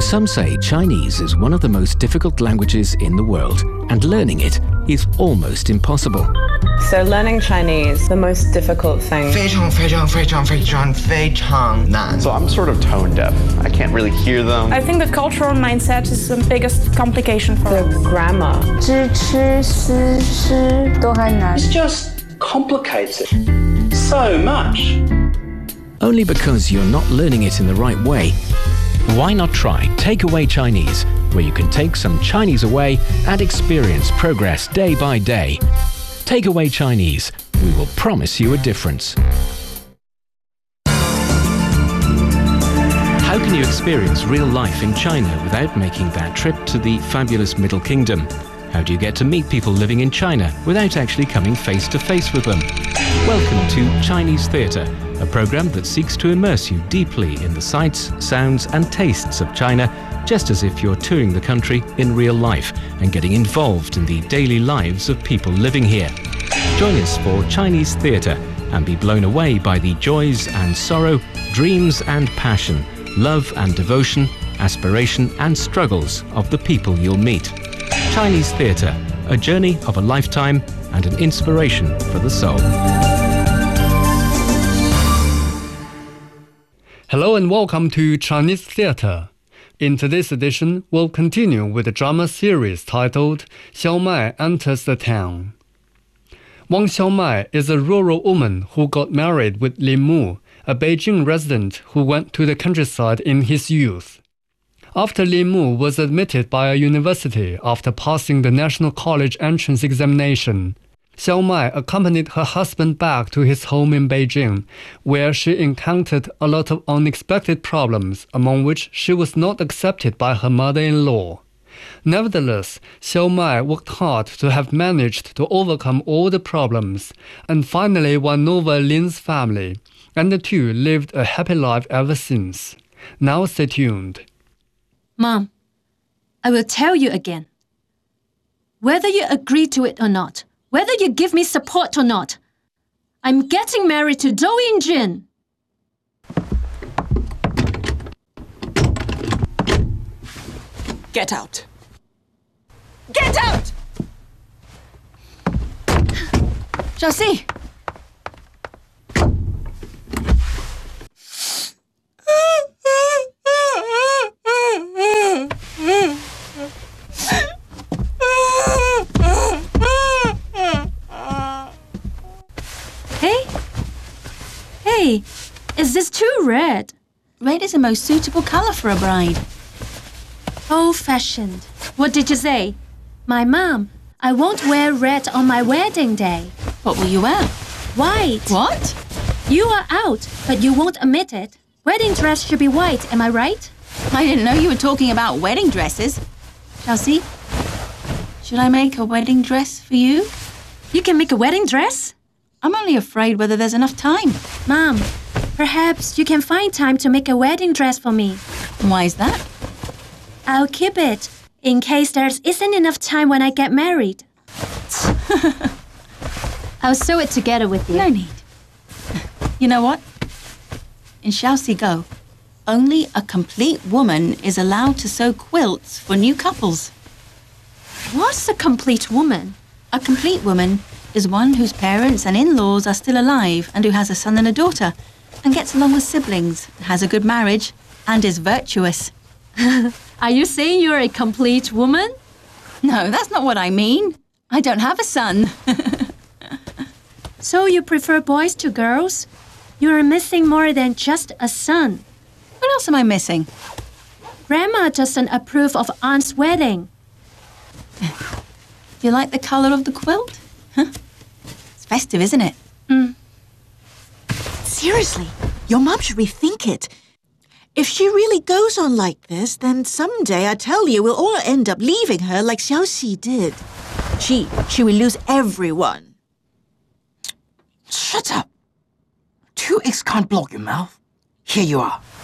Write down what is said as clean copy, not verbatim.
Some say Chinese is one of the most difficult languages in the world, and learning it is almost impossible. So learning Chinese, the most difficult thing. 非常非常非常非常非常难. So I'm sort of tone deaf. I can't really hear them. I think the cultural mindset is the biggest complication for The grammar. 知吃思诗都很难。 It's just complicated so much. Only because you're not learning it in the right way. Why not try Takeaway Chinese, where you can take some Chinese away and experience progress day by day. Takeaway Chinese. We will promise you a difference. How can you experience real life in China without making that trip to the fabulous Middle Kingdom? How do you get to meet people living in China without actually coming face to face with them? Welcome to Chinese Theatre, a program that seeks to immerse you deeply in the sights, sounds and tastes of China, just as if you're touring the country in real life and getting involved in the daily lives of people living here. Join us for Chinese Theatre and be blown away by the joys and sorrow, dreams and passion, love and devotion, aspiration and struggles of the people you'll meet. Chinese Theatre, a journey of a lifetime and an inspiration for the soul. Hello and welcome to Chinese Theatre. In today's edition, we'll continue with the drama series titled Xiao Mai Enters the Town. Wang Xiaomai is a rural woman who got married with Lin Mu, a Beijing resident who went to the countryside in his youth. After Lin Mu was admitted by a university after passing the National College entrance examination, Xiao Mai accompanied her husband back to his home in Beijing, where she encountered a lot of unexpected problems, among which she was not accepted by her mother-in-law. Nevertheless, Xiao Mai worked hard to have managed to overcome all the problems, and finally won over Lin's family, and the two lived a happy life ever since. Now stay tuned. Mom, I will tell you again. Whether you agree to it or not, whether you give me support or not, I'm getting married to Zhou Yingjun. Get out! Get out! Xiaoxi! Hey, is this too red? Red is the most suitable color for a bride. Old-fashioned. What did you say? My mom, I won't wear red on my wedding day. What will you wear? White. What? You are out, but you won't admit it. Wedding dress should be white, am I right? I didn't know you were talking about wedding dresses. Xiaoxi, should I make a wedding dress for you? You can make a wedding dress? I'm only afraid whether there's enough time. Mom, perhaps you can find time to make a wedding dress for me. Why is that? I'll keep it, in case there isn't enough time when I get married. I'll sew it together with you. No need. You know what? In Xiaoxi Go, only a complete woman is allowed to sew quilts for new couples. What's a complete woman? A complete woman is one whose parents and in-laws are still alive and who has a son and a daughter and gets along with siblings, has a good marriage and is virtuous. Are you saying you're a complete woman? No, that's not what I mean. I don't have a son. So you prefer boys to girls? You're missing more than just a son. What else am I missing? Grandma doesn't approve of Aunt's wedding. Do you like the color of the quilt? Huh? It's festive, isn't it? Seriously, your mom should rethink it. If she really goes on like this, then someday, I tell you, we'll all end up leaving her like Xiaoxi did. She will lose everyone. Shut up. 2x can't block your mouth. Here you are.